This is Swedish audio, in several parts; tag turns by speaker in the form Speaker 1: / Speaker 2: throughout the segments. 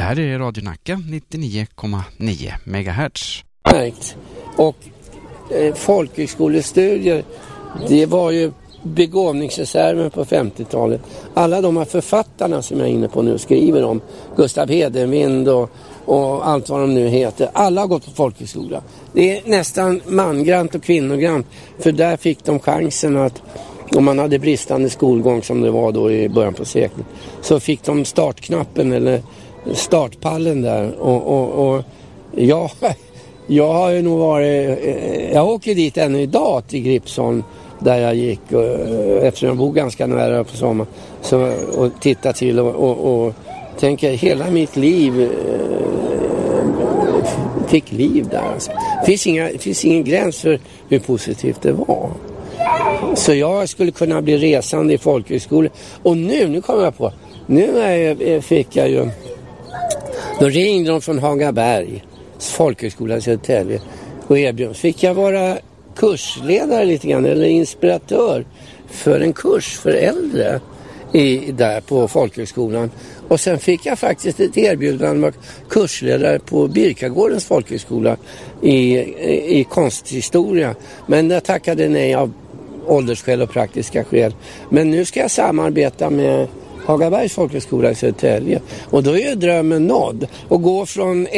Speaker 1: här är Radio Nacka 99,9 MHz.
Speaker 2: Och folkhögskolestudier, det var ju begåvningsreserven på 50-talet. Alla de här författarna som jag är inne på nu skriver om, Gustav Hedenvind och allt vad de nu heter, alla har gått på folkhögskola. Det är nästan mangrant och kvinnogrant, för där fick de chansen att, om man hade bristande skolgång som det var då i början på seklet, så fick de startknappen eller startpallen där. Och jag har ju nog varit, jag åker dit ännu idag till Gripsholm där jag gick, eftersom jag bor ganska nära på sommar, så, och tittar till och tänker hela mitt liv fick liv där. Alltså. Det finns ingen gräns för hur positivt det var. Så jag skulle kunna bli resande i folkhögskolan. Och nu kommer jag på, fick jag ju, då ringde de från Hagaberg, folkhögskolan i Södertälje, och erbjöd. Fick jag vara kursledare lite grann, eller inspiratör för en kurs för äldre där på folkhögskolan. Och sen fick jag faktiskt ett erbjudande om kursledare på Birkagårdens folkhögskola i konsthistoria. Men jag tackade nej av åldersskäl och praktiska skäl. Men nu ska jag samarbeta med Hagabergs folkhögskola i Södertälje. Och då är ju drömmen nådd. Och gå från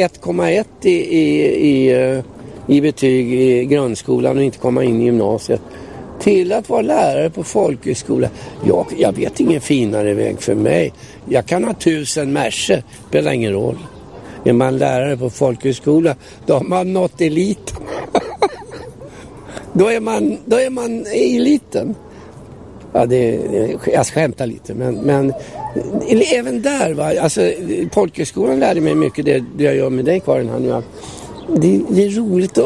Speaker 2: 1,1 i betyg i grundskolan och inte komma in i gymnasiet till att vara lärare på folkhögskola. Jag vet ingen finare väg för mig. Jag kan ha 1000 merser, spelar ingen roll. Är man lärare på folkhögskola, då har man nått eliten. Då är man i eliten. Ja, jag skämtar lite, men även där, va? Alltså, folkhögskolan lärde mig mycket det jag gör med dig, Karin, här nu. Det är roligt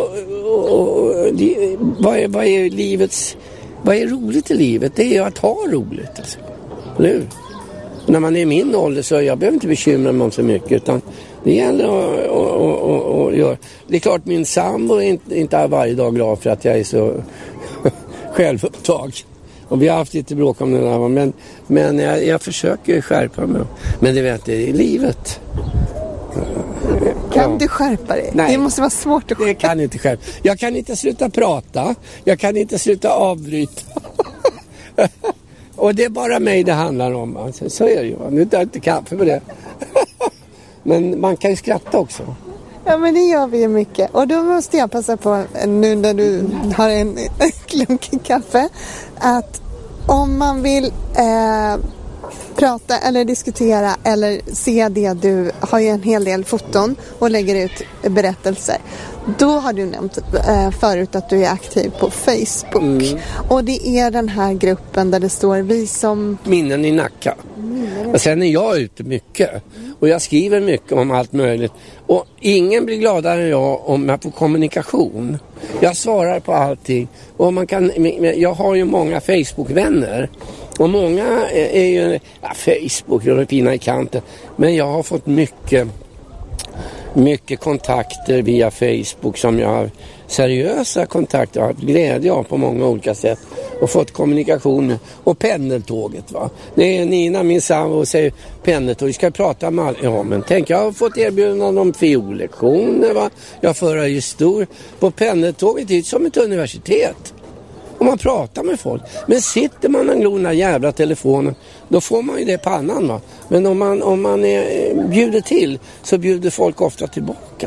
Speaker 2: vad är roligt i livet? Det är att ha roligt, alltså. Nu. När man är i min ålder så jag behöver inte bekymra mig om så mycket, utan det gäller att göra. Det är klart, min sambo är inte varje dag glad för att jag är så självupptag. Och vi har haft lite bråk om det där, men jag försöker skärpa mig. Men det vet jag, det är livet.
Speaker 3: Kan du skärpa dig?
Speaker 2: Nej,
Speaker 3: det måste vara svårt att skärpa.
Speaker 2: Det kan inte skärpa. Jag kan inte sluta prata. Jag kan inte sluta avbryta. Och det är bara mig det handlar om. Alltså, så är det ju. Nu tar jag inte kaffe med det. Men man kan ju skratta också.
Speaker 3: Ja, men det gör vi ju mycket. Och då måste jag passa på, nu när du har en klunk kaffe, att om man vill prata eller diskutera eller se det, du har ju en hel del foton och lägger ut berättelser. Då har du nämnt förut att du är aktiv på Facebook. Och det är den här gruppen där det står vi som...
Speaker 2: Minnen i Nacka. Och sen är jag ute mycket. Och jag skriver mycket om allt möjligt. Och ingen blir gladare än jag om jag får kommunikation. Jag svarar på allting. Och jag har ju många Facebook-vänner. Och många är ju... Facebook är fina i kanten. Men jag har fått mycket kontakter via Facebook som jag har seriösa kontakter och haft glädje av på många olika sätt och fått kommunikation. Och pendeltåget, va. Det är Nina, min sambo, och säger pendeltåg, vi ska prata med alla. Ja, men tänk, jag har fått erbjudanden om fiollektioner, va. Jag förar ju stor på pendeltåget, det är som ett universitet. Och man pratar med folk. Men sitter man och glor den här jävla telefonen, då får man ju det på annan, va. Men om man bjuder till, så bjuder folk ofta tillbaka.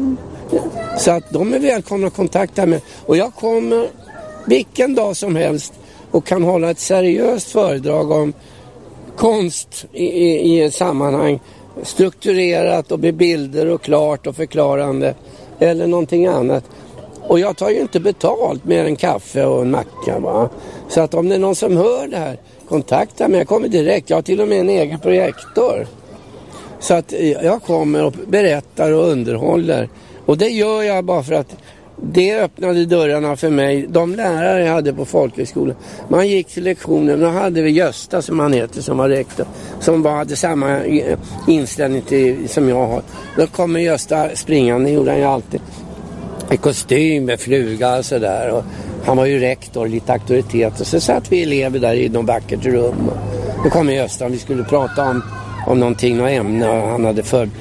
Speaker 2: Så att de är välkomna att kontakta mig. Och jag kommer vilken dag som helst och kan hålla ett seriöst föredrag om konst i ett sammanhang. Strukturerat och med bilder och klart och förklarande. Eller någonting annat. Och jag tar ju inte betalt med en kaffe och en macka, va. Så att om det är någon som hör det här, kontakta mig. Jag kommer direkt. Jag har till och med en egen projektor. Så att jag kommer och berättar och underhåller. Och det gör jag bara för att det öppnade dörrarna för mig. De lärare jag hade på folkhögskolan. Man gick till lektionen. Då hade vi Gösta, som han heter, som var rektor. Som hade samma inställning till, som jag har. Då kommer Gösta springande, gjorde han ju alltid. I kostym med fluga och sådär. Och han var ju rektor, lite auktoritet. Och så satt vi elever där i någon vackert rum. Då kom Gösta och vi skulle prata om någonting, något ämne. Och han hade